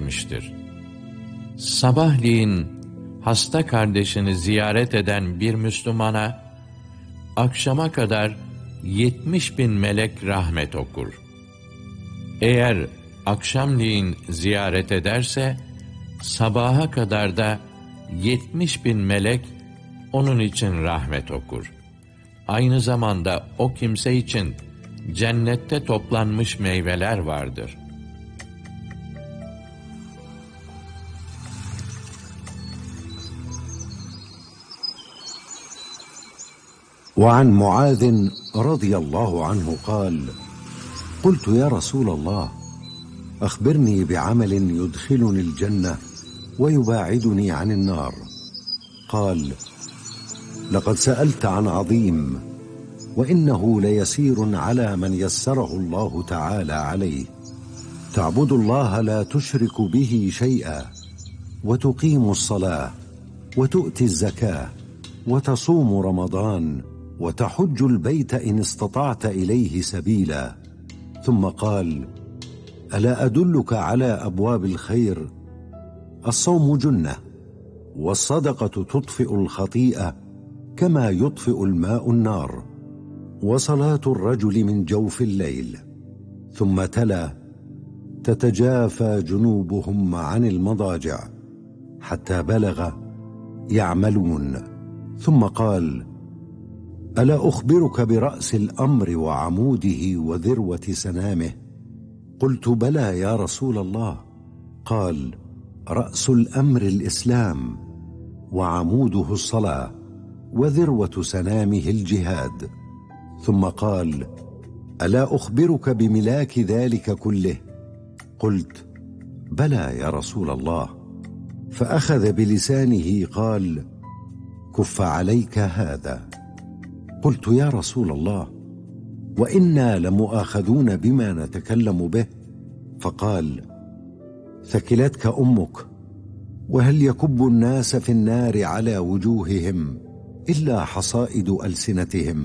demiştir. Sabahleyin hasta kardeşini ziyaret eden bir Müslümana, akşama kadar 70.000 melek rahmet okur. Eğer akşamleyin ziyaret ederse, sabaha kadar da 70.000 melek onun için rahmet okur. Aynı zamanda o kimse için cennette toplanmış meyveler vardır. وعن معاذ رضي الله عنه قال: قلت يا رسول الله أخبرني بعمل يدخلني الجنة ويباعدني عن النار. قال: لقد سألت عن عظيم، وإنه ليسير على من يسره الله تعالى عليه. تعبد الله لا تشرك به شيئا، وتقيم الصلاة، وتؤتي الزكاة، وتصوم رمضان، وتحج البيت إن استطعت إليه سبيلا. ثم قال: ألا أدلك على أبواب الخير؟ الصوم جنة، والصدقة تطفئ الخطيئة كما يطفئ الماء النار، وصلاة الرجل من جوف الليل. ثم تلا: تتجافى جنوبهم عن المضاجع، حتى بلغ: يعملون. ثم قال: ألا أخبرك برأس الأمر وعموده وذروة سنامه؟ قلت: بلى يا رسول الله. قال: رأس الأمر الإسلام، وعموده الصلاة، وذروة سنامه الجهاد. ثم قال: ألا أخبرك بملاك ذلك كله؟ قلت: بلى يا رسول الله. فأخذ بلسانه قال: كف عليك هذا. قلت: يا رسول الله، وإنا لمؤاخذون بما نتكلم به. فقال: ثكلتك أمك، وهل يكب الناس في النار على وجوههم إلا حصائد ألسنتهم.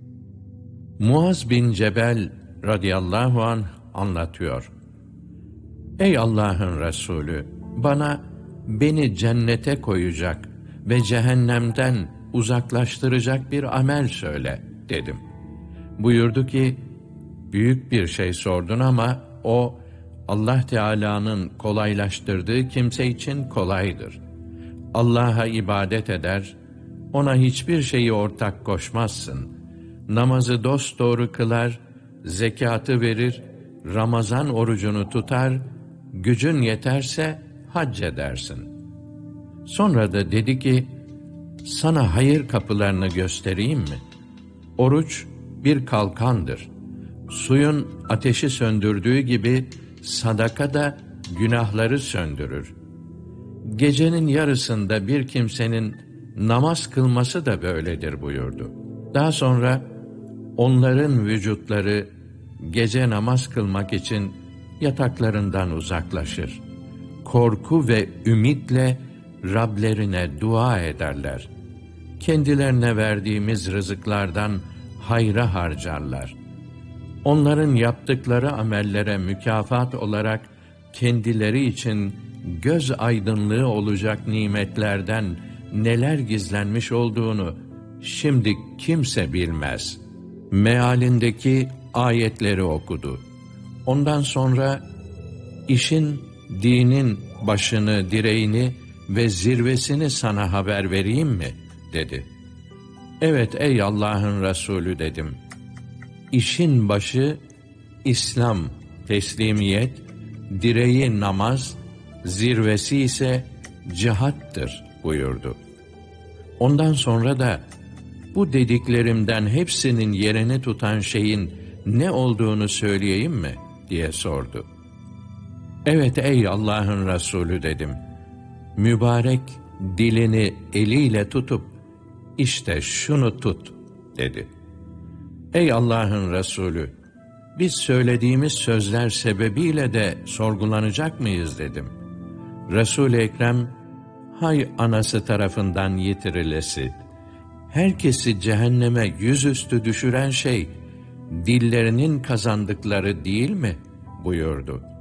Muaz bin Cebel radıyallahu anh anlatıyor. Ey Allah'ın Resulü, beni cennete koyacak ve cehennemden uzaklaştıracak bir amel söyle dedim. Buyurdu ki, büyük bir şey sordun ama o Allah Teala'nın kolaylaştırdığı kimse için kolaydır. Allah'a ibadet eder, ona hiçbir şeyi ortak koşmazsın. Namazı dosdoğru kılar, zekatı verir, Ramazan orucunu tutar, gücün yeterse hac edersin. Sonra da dedi ki, sana hayır kapılarını göstereyim mi? Oruç bir kalkandır. Suyun ateşi söndürdüğü gibi sadaka da günahları söndürür. Gecenin yarısında bir kimsenin namaz kılması da böyledir buyurdu. Daha sonra onların vücutları gece namaz kılmak için yataklarından uzaklaşır. Korku ve ümitle Rablerine dua ederler. Kendilerine verdiğimiz rızıklardan hayra harcarlar. Onların yaptıkları amellere mükafat olarak kendileri için göz aydınlığı olacak nimetlerden neler gizlenmiş olduğunu şimdi kimse bilmez. Mealindeki ayetleri okudu. Ondan sonra işin, dinin başını, direğini ve zirvesini sana haber vereyim mi? Dedi. Evet ey Allah'ın Resulü dedim. İşin başı İslam, teslimiyet, direği namaz, zirvesi ise cihattır buyurdu. Ondan sonra da bu dediklerimden hepsinin yerini tutan şeyin ne olduğunu söyleyeyim mi diye sordu. Evet ey Allah'ın Resulü dedim. Mübarek dilini eliyle tutup işte şunu tut dedi. Ey Allah'ın Resulü, biz söylediğimiz sözler sebebiyle de sorgulanacak mıyız dedim. Resul-i Ekrem, hay anası tarafından yitirilesi, herkesi cehenneme yüzüstü düşüren şey, dillerinin kazandıkları değil mi? Buyurdu.